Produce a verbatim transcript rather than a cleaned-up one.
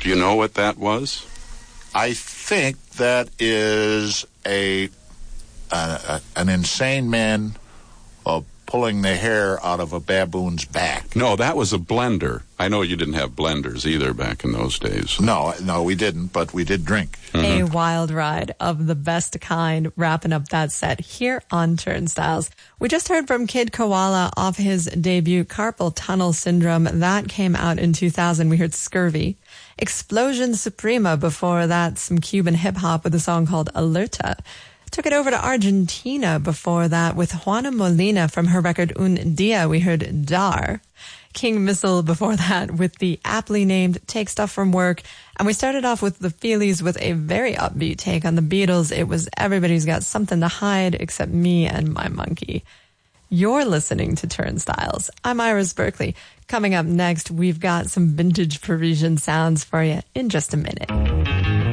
Do you know what that was? I think that is a, uh, an insane man uh, pulling the hair out of a baboon's back. No, that was a blender. I know you didn't have blenders either back in those days. No, no, we didn't, but we did drink. Mm-hmm. A wild ride of the best kind, wrapping up that set here on Turnstiles. We just heard from Kid Koala off his debut Carpal Tunnel Syndrome. That came out in two thousand. We heard Scurvy. Explosion Suprema before that, some Cuban hip-hop with a song called Alerta. Took it over to Argentina before that with Juana Molina from her record Un Dia. We heard Dar. King Missile before that with the aptly named Take Stuff From Work. And we started off with the Feelies with a very upbeat take on the Beatles. It was Everybody's Got Something to Hide except me and my monkey. You're listening to Turnstiles. I'm Iris Berkeley. Coming up next, we've got some vintage Parisian sounds for you in just a minute.